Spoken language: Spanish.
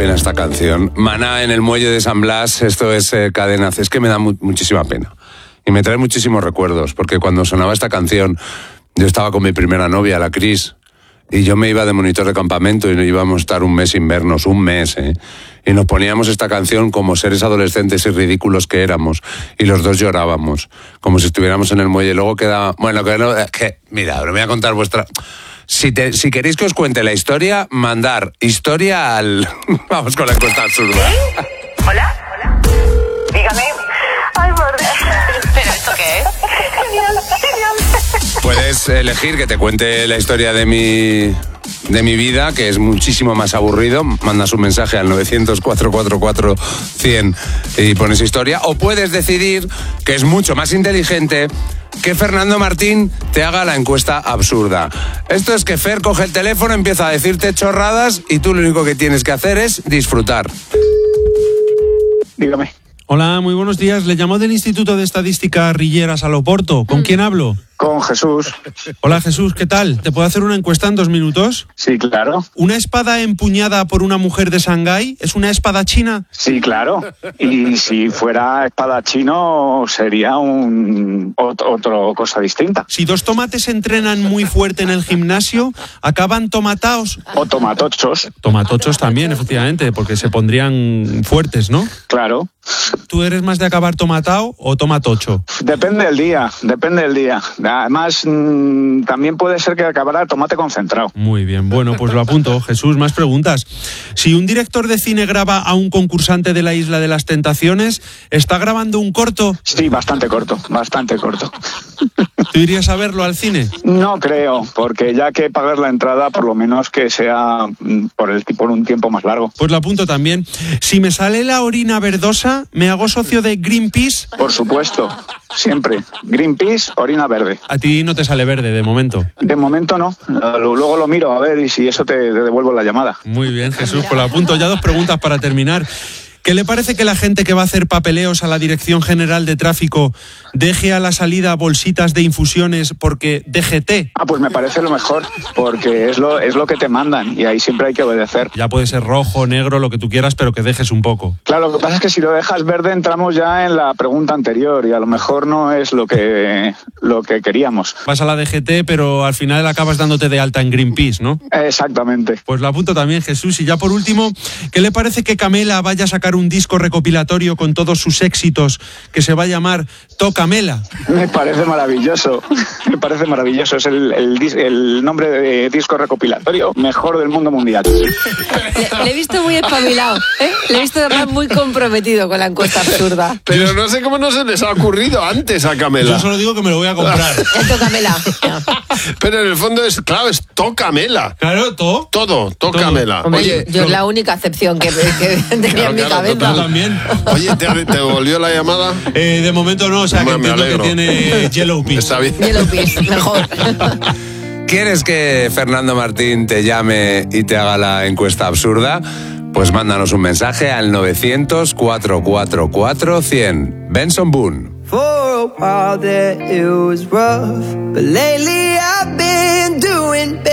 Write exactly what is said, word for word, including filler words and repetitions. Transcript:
pena esta canción. Maná en el muelle de San Blas, esto es eh, Cadena C. Es que me da mu- muchísima pena. Y me trae muchísimos recuerdos, porque cuando sonaba esta canción, yo estaba con mi primera novia, la Cris, y yo me iba de monitor de campamento y íbamos a estar un mes sin vernos, un mes, ¿eh? Y nos poníamos esta canción como seres adolescentes y ridículos que éramos, y los dos llorábamos, como si estuviéramos en el muelle. Luego quedaba... Bueno, que no... Que, mira, os voy a contar vuestra... Si, te, si queréis que os cuente la historia, mandar historia al... Vamos con la encuesta absurda. ¿Sí? ¿Hola? ¿Hola? Dígame. Ay, por Dios. ¿Pero esto qué es? Genial, genial. Puedes elegir que te cuente la historia de mi... de mi vida, que es muchísimo más aburrido. Mandas un mensaje al novecientos, cuatrocientos cuarenta y cuatro, cien y pones historia. O puedes decidir, que es mucho más inteligente, que Fernando Martín te haga la encuesta absurda. Esto es que Fer coge el teléfono, empieza a decirte chorradas y tú lo único que tienes que hacer es disfrutar. Dígame. Hola, muy buenos días. Le llamo del Instituto de Estadística Rilleras al Oporto. ¿Con quién hablo? Con Jesús. Hola, Jesús, ¿qué tal? ¿Te puedo hacer una encuesta en dos minutos? Sí, claro. ¿Una espada empuñada por una mujer de Shanghái es una espada china? Sí, claro. Y si fuera espada chino, sería un ot- otro cosa distinta. Si dos tomates entrenan muy fuerte en el gimnasio, ¿acaban tomataos? O tomatochos. Tomatochos también, efectivamente, porque se pondrían fuertes, ¿no? Claro. ¿Tú eres más de acabar tomatao o tomatocho? Depende del día, depende del día. Además, mmm, también puede ser que acabara tomate concentrado. Muy bien, bueno, pues lo apunto. Jesús, más preguntas. Si un director de cine graba a un concursante de la Isla de las Tentaciones, ¿está grabando un corto? Sí, bastante corto, bastante corto. ¿Tú irías a verlo al cine? No creo, porque ya que pagar la entrada, por lo menos que sea mm, por, el, por un tiempo más largo. Pues lo apunto también. Si me sale la orina verdosa, ¿me hago socio de Greenpeace? Por supuesto, siempre. Greenpeace, orina verde. A ti no te sale verde, de momento. De momento no. Luego lo miro a ver y si eso te, te devuelvo la llamada. Muy bien, Jesús, pues lo apunto. Ya dos preguntas para terminar. ¿Qué le parece que la gente que va a hacer papeleos a la Dirección General de Tráfico deje a la salida bolsitas de infusiones porque D G T? Ah, pues me parece lo mejor, porque es lo, es lo que te mandan y ahí siempre hay que obedecer. Ya puede ser rojo, negro, lo que tú quieras, pero que dejes un poco. Claro, lo que pasa es que si lo dejas verde entramos ya en la pregunta anterior y a lo mejor no es lo que, lo que queríamos. Vas a la D G T, pero al final acabas dándote de alta en Greenpeace, ¿no? Exactamente. Pues lo apunto también, Jesús. Y ya por último, ¿qué le parece que Camela vaya a sacar un disco recopilatorio con todos sus éxitos que se va a llamar Tocamela? Me parece maravilloso, me parece maravilloso. Es el, el, el nombre de disco recopilatorio mejor del mundo mundial. Le, le he visto muy espabilado, ¿eh? Le he visto además muy comprometido con la encuesta absurda. Pero no sé cómo no se les ha ocurrido antes a Camela. Yo solo digo que me lo voy a comprar. El Tocamela. Pero en el fondo es, claro, es Tocamela. Claro, todo. Todo, Tocamela. Hombre, Oye, yo es la única excepción que, que tenía Claro, en mi claro, cabeza. Yo también. oye, ¿te, te volvió la llamada? Eh, de momento no, o sea que Me- me entiendo que alegro. tiene Yellow Pea. Está bien. Yellow Peas, mejor. ¿Quieres que Fernando Martín te llame y te haga la encuesta absurda? Pues mándanos un mensaje al novecientos, cuatrocientos cuarenta y cuatro, cien. Benson Boone. For a while there it was rough, but lately I've been doing better.